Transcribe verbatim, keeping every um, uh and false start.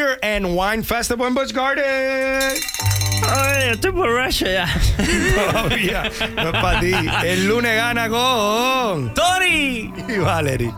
Beer and Wine Festival en Busch Gardens. Ay, estoy borracho ya. Todavía no es para ti. El lunes gana con Tony y Valerie.